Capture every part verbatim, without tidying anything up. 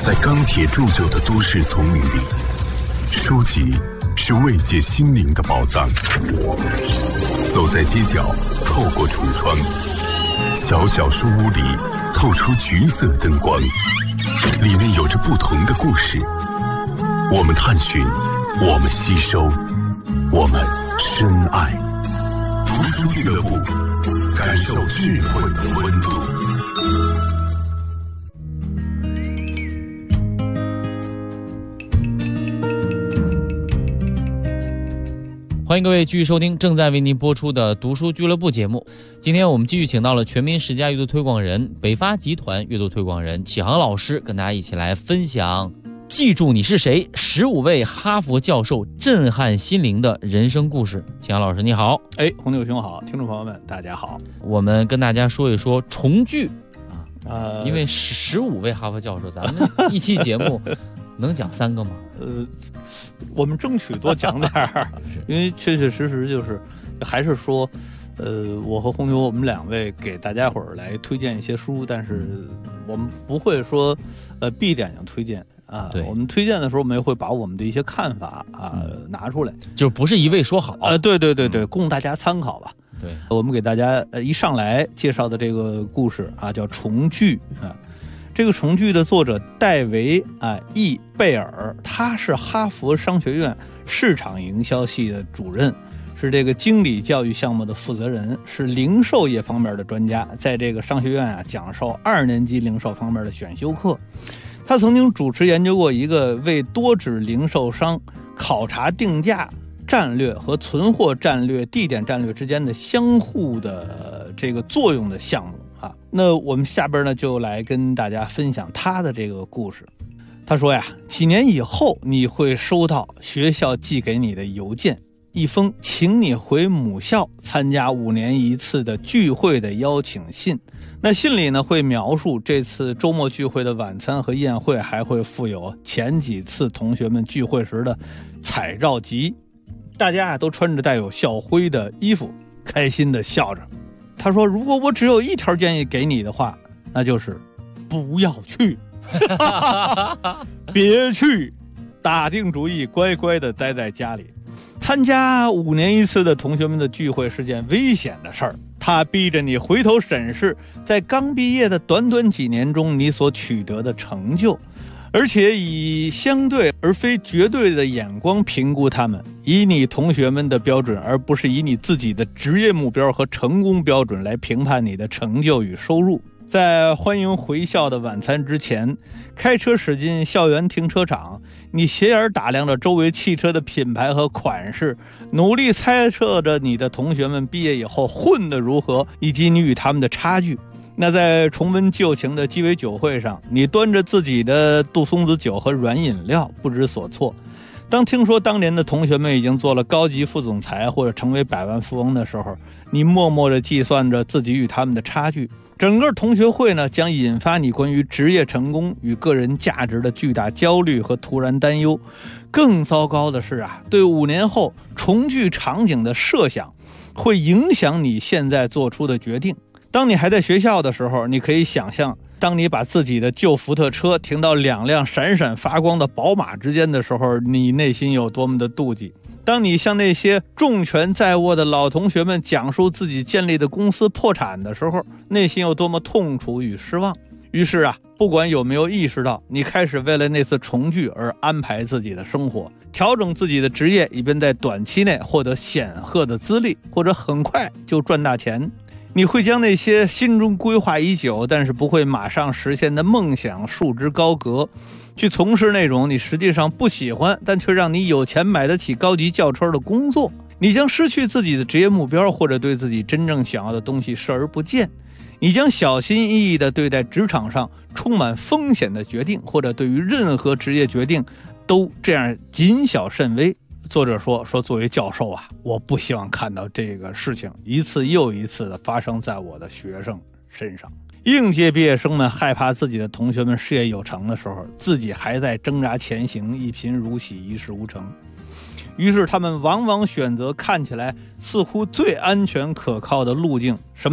在钢铁铸就的都市丛林里，书籍是慰藉心灵的宝藏。走在街角，透过橱窗，小小书屋里透出橘色灯光，里面有着不同的故事。我们探寻，我们吸收，我们深爱。读书俱乐部，感受智慧的温度。 欢迎各位继续收听正在为您播出的读书俱乐部节目。今天我们继续请到了全民十佳阅读推广人、北发集团阅读推广人启航老师，跟大家一起来分享记住你是谁，十五位哈佛教授震撼心灵的人生故事。启航老师你好。 哎，红牛兄好，听众朋友们大家好。 我们跟大家说一说重聚啊， 呃， 因为十五位哈佛教授，咱们一期节目能讲三个吗？ 呃，我们争取多讲点儿，因为确确实实就是，还是说，呃，我和红牛我们两位给大家伙儿来推荐一些书，但是我们不会说，呃，闭着眼睛推荐啊。 对， 我们推荐的时候，我们也会把我们的一些看法啊、呃、拿出来， 就不是一味说好。 呃，对对对对，供大家参考吧。 对， 我们给大家呃一上来介绍的这个故事啊，叫《重聚》啊。这个重聚的作者戴维啊易贝尔，他是哈佛商学院市场营销系的主任，是这个经理教育项目的负责人，是零售业方面的专家，在这个商学院啊讲授二年级零售方面的选修课。他曾经主持研究过一个为多指零售商考察定价战略和存货战略、地点战略之间的相互的这个作用的项目啊。那我们下边呢就来跟大家分享他的这个故事。他说呀，几年以后你会收到学校寄给你的邮件，一封请你回母校参加五年一次的聚会的邀请信。那信里呢会描述这次周末聚会的晚餐和宴会，还会附有前几次同学们聚会时的彩照集。大家啊都穿着带有校徽的衣服，开心的笑着。他说，如果我只有一条建议给你的话，那就是不要去别去，打定主意乖乖的待在家里。参加五年一次的同学们的聚会是件危险的事儿，他逼着你回头审视在刚毕业的短短几年中你所取得的成就，而且以相对而非绝对的眼光评估他们，以你同学们的标准，而不是以你自己的职业目标和成功标准来评判你的成就与收入。在欢迎回校的晚餐之前，开车驶进校园停车场，你斜眼打量着周围汽车的品牌和款式，努力猜测着你的同学们毕业以后混得如何，以及你与他们的差距。那在重温旧情的鸡尾酒会上，你端着自己的杜松子酒和软饮料不知所措。当听说当年的同学们已经做了高级副总裁或者成为百万富翁的时候，你默默地计算着自己与他们的差距。整个同学会呢，将引发你关于职业成功与个人价值的巨大焦虑和突然担忧。更糟糕的是啊，对五年后重聚场景的设想会影响你现在做出的决定。当你还在学校的时候，你可以想象，当你把自己的旧福特车停到两辆闪闪发光的宝马之间的时候，你内心有多么的妒忌。当你向那些重权在握的老同学们讲述自己建立的公司破产的时候，内心有多么痛楚与失望。于是啊，不管有没有意识到，你开始为了那次重聚而安排自己的生活，调整自己的职业，以便在短期内获得显赫的资历，或者很快就赚大钱。你会将那些心中规划已久但是不会马上实现的梦想束之高阁，去从事那种你实际上不喜欢但却让你有钱买得起高级轿车的工作。你将失去自己的职业目标，或者对自己真正想要的东西视而不见。你将小心翼翼地对待职场上充满风险的决定，或者对于任何职业决定都这样谨小慎微。作者说说作为教授啊，我不希望看到这个事情一次又一次的发生在我的学生身上。应届毕业生们害怕自己的同学们事业有成的时候，自己还在挣扎前行，一贫如洗，一事无成。于是他们往往选择看起来似乎最安全可靠的路径，什么呢？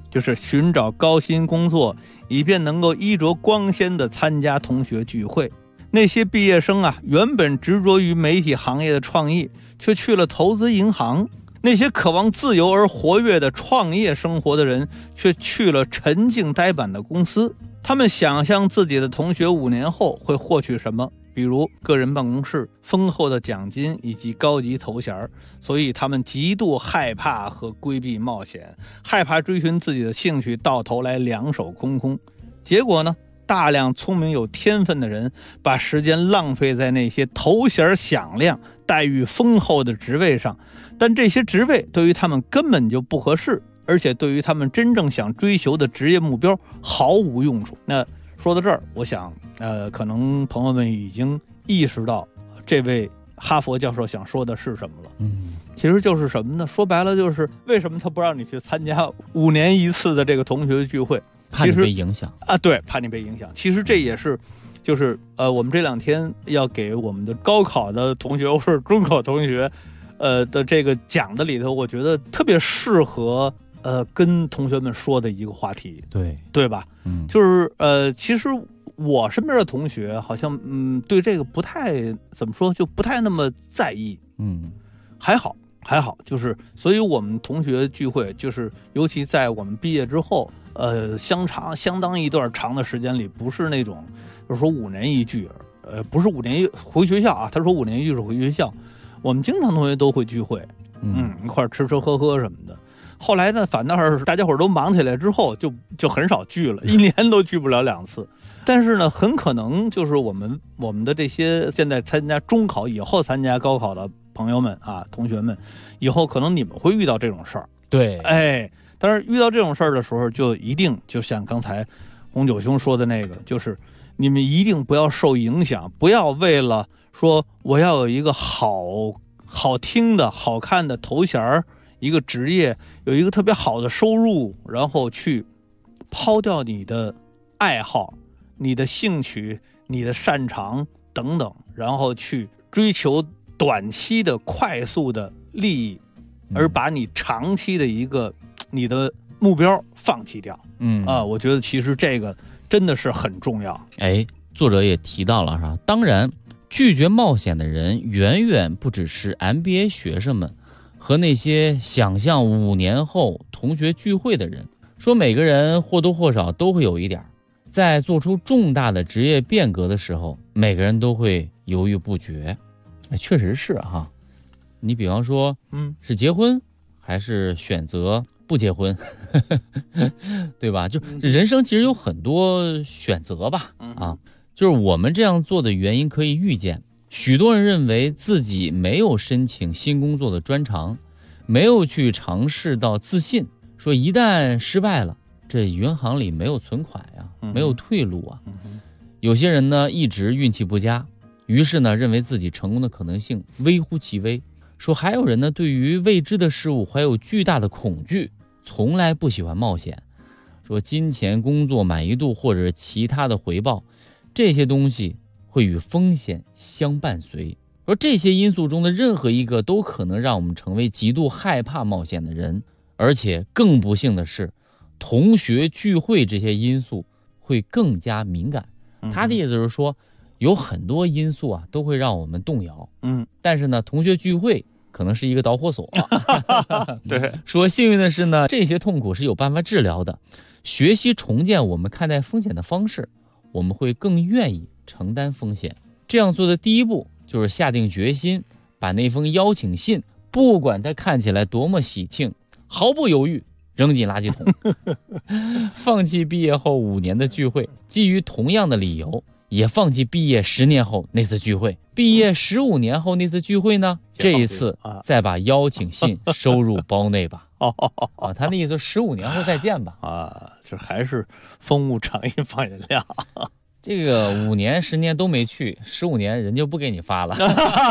就是寻找高薪工作，以便能够衣着光鲜地参加同学聚会。那些毕业生啊，原本执着于媒体行业的创意，却去了投资银行；那些渴望自由而活跃的创业生活的人，却去了沉静呆板的公司。他们想象自己的同学五年后会获取什么，比如个人办公室、丰厚的奖金以及高级头衔，所以他们极度害怕和规避冒险，害怕追寻自己的兴趣，到头来两手空空。结果呢，大量聪明有天分的人把时间浪费在那些头衔响亮、待遇丰厚的职位上，但这些职位对于他们根本就不合适，而且对于他们真正想追求的职业目标毫无用处。那说到这儿，我想呃，可能朋友们已经意识到这位哈佛教授想说的是什么了。 嗯， 其实就是什么呢？说白了就是为什么他不让你去参加五年一次的这个同学聚会， 怕你被影响啊，对，怕你被影响。其实这也是就是呃，我们这两天要给我们的高考的同学或者中考同学呃的这个讲的里头，我觉得特别适合呃跟同学们说的一个话题， 对对吧？ 嗯， 就是呃，其实我身边的同学好像嗯对这个不太怎么说，就不太那么在意， 嗯，还好还好，就是所以我们同学聚会，就是尤其在我们毕业之后，呃，相长相当一段长的时间里，不是那种就是说五年一聚，呃，不是五年一回学校啊，他说五年一聚是回学校，我们经常同学都会聚会，嗯，一块吃吃喝喝什么的。后来呢，反倒是大家伙都忙起来之后，就就很少聚了，一年都聚不了两次。但是呢，很可能就是我们我们的这些现在参加中考以后参加高考的朋友们啊，同学们，以后可能你们会遇到这种事儿。 对， 哎，但是遇到这种事儿的时候，就一定就像刚才红九兄说的那个，就是你们一定不要受影响，不要为了说我要有一个好好听的好看的头衔儿，一个职业，有一个特别好的收入，然后去抛掉你的爱好、你的兴趣、你的擅长等等，然后去追求短期的快速的利益，而把你长期的一个你的目标放弃掉。 嗯啊，我觉得其实这个真的是很重要。 哎，作者也提到了哈，当然拒绝冒险的人远远不只是 M B A 学生们和那些想象五年后同学聚会的人，说每个人或多或少都会有一点，在做出重大的职业变革的时候，每个人都会犹豫不决。哎，确实是哈。你比方说， 嗯， 是结婚还是选择不结婚，对吧？就人生其实有很多选择吧，啊，就是我们这样做的原因可以预见。许多人认为自己没有申请新工作的专长，没有去尝试到自信，说一旦失败了，这银行里没有存款呀，没有退路啊。有些人呢一直运气不佳，于是呢认为自己成功的可能性微乎其微。说还有人呢对于未知的事物怀有巨大的恐惧，从来不喜欢冒险。说金钱、工作满意度或者其他的回报，这些东西会与风险相伴随。说这些因素中的任何一个都可能让我们成为极度害怕冒险的人，而且更不幸的是，同学聚会这些因素会更加敏感。他的意思是说，有很多因素啊都会让我们动摇， 嗯， 但是呢，同学聚会可能是一个导火索。 对， 说幸运的是呢，这些痛苦是有办法治疗的。学习重建我们看待风险的方式，我们会更愿意承担风险。这样做的第一步就是下定决心，把那封邀请信，不管它看起来多么喜庆，毫不犹豫扔进垃圾桶。放弃毕业后五年的聚会，基于同样的理由，也放弃毕业十年后那次聚会。毕业十五年后那次聚会呢，这一次再把邀请信收入包内吧。啊，他那意思十五年后再见吧。 啊，这还是风物长宜放眼量。 这个五年十年都没去，十五年人就不给你发了。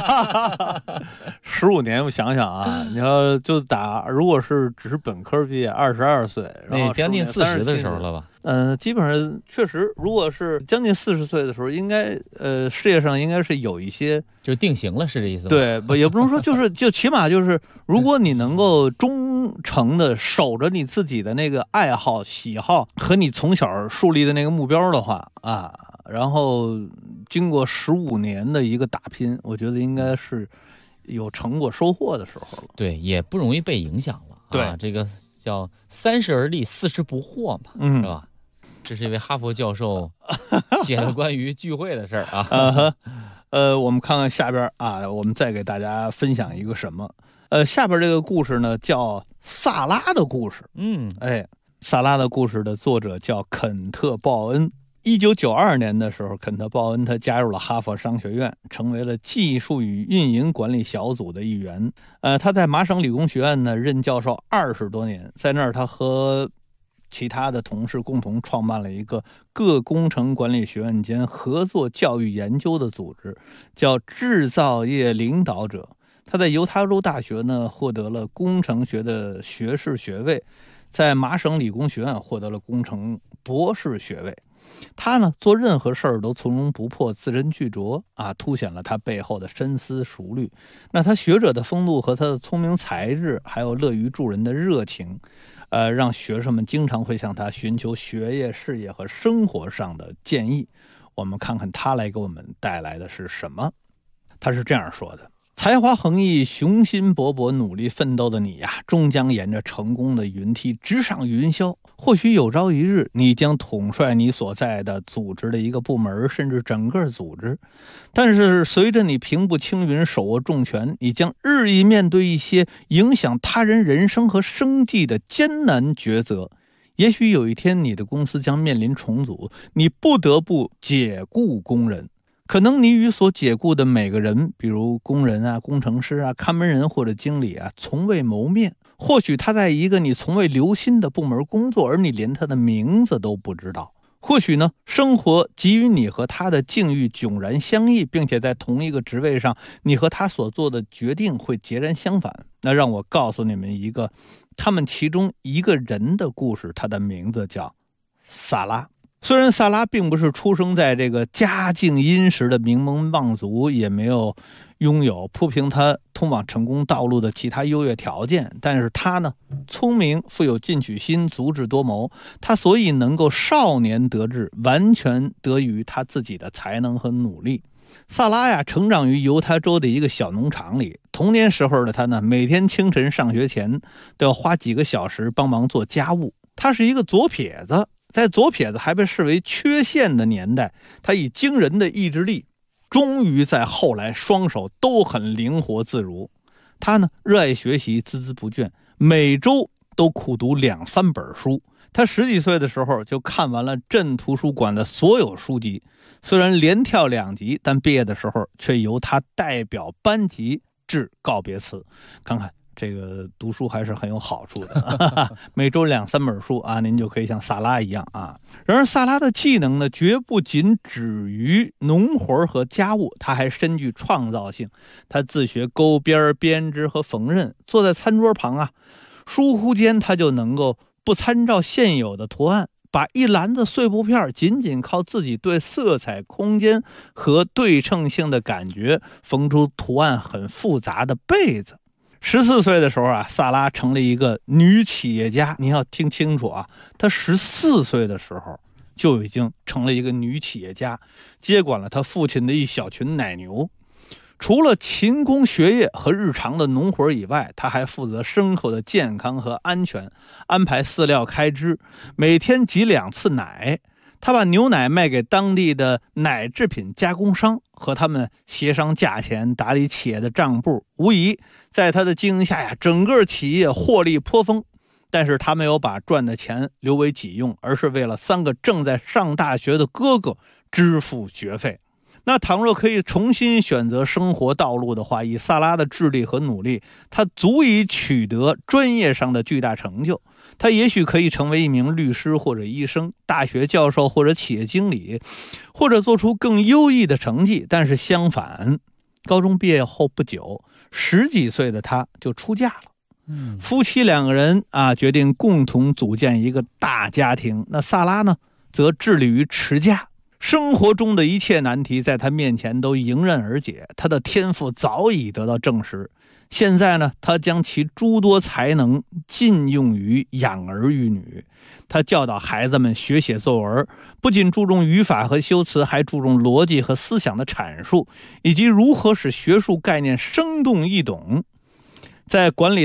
十五年我想想啊，你要就打，如果是只是本科毕业，二十二岁，然后将近四十的时候了吧？ 呃，基本上确实，如果是将近四十岁的时候，应该呃，事业上应该是有一些就定型了，是这意思吗？ 对，不也不能说，就是就起码就是，如果你能够忠诚的守着你自己的那个爱好、喜好和你从小树立的那个目标的话啊，然后经过十五年的一个打拼，我觉得应该是有成果收获的时候了。 对，也不容易被影响了。 对， 啊、这个叫三十而立，四十不惑嘛， 嗯， 是吧？这是一位哈佛教授写的关于聚会的事儿啊。 呃，呃，我们看看下边啊，我们再给大家分享一个什么？呃，下边这个故事呢叫萨拉的故事。 嗯， 哎，萨拉的故事的作者叫肯特·鲍恩。一九九二年的时候，肯特·鲍恩他加入了哈佛商学院，成为了技术与运营管理小组的一员。呃，他在麻省理工学院呢任教授二十多年，在那儿他和其他的同事共同创办了一个各工程管理学院间合作教育研究的组织，叫制造业领导者。他在犹他州大学呢获得了工程学的学士学位，在麻省理工学院获得了工程博士学位。他呢做任何事儿都从容不迫，字斟句酌啊，凸显了他背后的深思熟虑。那他学者的风度和他的聪明才智，还有乐于助人的热情，呃，让学生们经常会向他寻求学业、事业和生活上的建议。我们看看他来给我们带来的是什么。他是这样说的：才华横溢、雄心勃勃、努力奋斗的你呀、啊，终将沿着成功的云梯直上云霄。或许有朝一日，你将统帅你所在的组织的一个部门，甚至整个组织。但是，随着你平步青云、手握重权，你将日益面对一些影响他人人生和生计的艰难抉择。也许有一天，你的公司将面临重组，你不得不解雇工人。可能你与所解雇的每个人，比如工人啊、工程师啊、看门人或者经理啊，从未谋面。或许他在一个你从未留心的部门工作，而你连他的名字都不知道。或许呢，生活给予你和他的境遇迥然相异，并且在同一个职位上，你和他所做的决定会截然相反。那让我告诉你们一个他们其中一个人的故事，他的名字叫萨拉。虽然萨拉并不是出生在这个家境殷实的名门望族，也没有拥有铺平他通往成功道路的其他优越条件，但是他呢，聪明，富有进取心，足智多谋。他所以能够少年得志，完全得益于他自己的才能和努力。萨拉呀，成长于犹他州的一个小农场里。童年时候的他呢，每天清晨上学前都要花几个小时帮忙做家务。他是一个左撇子。在左撇子还被视为缺陷的年代，他以惊人的意志力，终于在后来双手都很灵活自如。他呢，热爱学习，孜孜不倦，每周都苦读两三本书。他十几岁的时候就看完了镇图书馆的所有书籍，虽然连跳两级，但毕业的时候却由他代表班级致告别词。看看这个读书还是很有好处的，哈哈，每周两三本书啊，您就可以像萨拉一样啊。然而萨拉的技能呢，绝不仅止于农活和家务，他还深具创造性。他自学钩边、编织和缝纫，坐在餐桌旁啊，疏忽间他就能够不参照现有的图案，把一篮子碎布片仅仅靠自己对色彩、空间和对称性的感觉，缝出图案很复杂的被子。十四岁的时候啊，萨拉成了一个女企业家。你要听清楚啊，她十四岁的时候就已经成了一个女企业家，接管了她父亲的一小群奶牛。除了勤工学业和日常的农活以外，她还负责牲口的健康和安全，安排饲料开支，每天挤两次奶。他把牛奶卖给当地的奶制品加工商，和他们协商价钱，打理企业的账簿。无疑在他的经营下呀，整个企业获利颇丰。但是他没有把赚的钱留为己用，而是为了三个正在上大学的哥哥支付学费。那倘若可以重新选择生活道路的话，以萨拉的智力和努力，他足以取得专业上的巨大成就。他也许可以成为一名律师或者医生，大学教授或者企业经理，或者做出更优异的成绩。但是相反，高中毕业后不久，十几岁的他就出嫁了。 嗯， 夫妻两个人啊决定共同组建一个大家庭。那萨拉呢，则致力于持家。生活中的一切难题在他面前都迎刃而解，他的天赋早已得到证实。现在呢，他将其诸多才能尽用于养儿育女。他教导孩子们学写作文，不仅注重语法和修辞，还注重逻辑和思想的阐述，以及如何使学术概念生动易懂。在管理